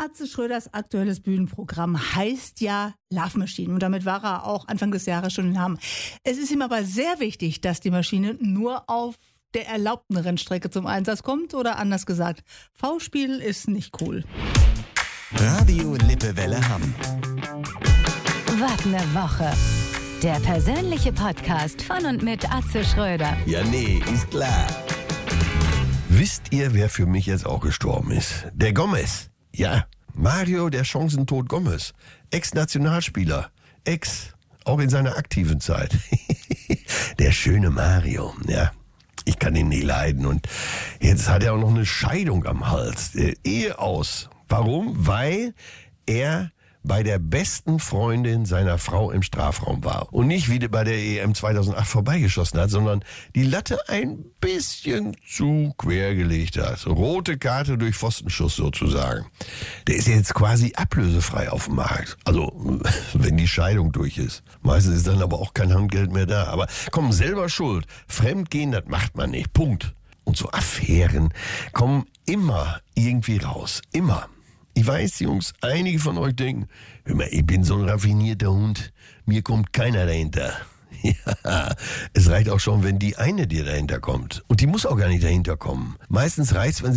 Atze Schröders aktuelles Bühnenprogramm heißt ja Love Machine. Und damit war er auch Anfang des Jahres schon in Hamm. Es ist ihm aber sehr wichtig, dass die Maschine nur auf der erlaubten Rennstrecke zum Einsatz kommt. Oder anders gesagt, V-Spiel ist nicht cool. Radio Lippewelle Hamm. Was ne Woche. Der persönliche Podcast von und mit Atze Schröder. Ja, nee, ist klar. Wisst ihr, wer für mich jetzt auch gestorben ist? Der Gomez. Ja, Mario, der Chancentod Gomez. Ex-Nationalspieler. Auch in seiner aktiven Zeit. Der schöne Mario, ja. Ich kann ihn nicht leiden. Und jetzt hat er auch noch eine Scheidung am Hals. Ehe aus. Warum? Weil er bei der besten Freundin seiner Frau im Strafraum war. Und nicht wie bei der EM 2008 vorbeigeschossen hat, sondern die Latte ein bisschen zu quer gelegt hat. Rote Karte durch Pfostenschuss sozusagen. Der ist jetzt quasi ablösefrei auf dem Markt. Also, wenn die Scheidung durch ist. Meistens ist dann aber auch kein Handgeld mehr da. Aber komm, selber schuld. Fremdgehen, das macht man nicht. Punkt. Und so Affären kommen immer irgendwie raus. Immer. Ich weiß, Jungs, einige von euch denken, hör mal, ich bin so ein raffinierter Hund, mir kommt keiner dahinter. Ja, es reicht auch schon, wenn die eine dir dahinter kommt. Und die muss auch gar nicht dahinter kommen. Meistens reicht's, wenn sie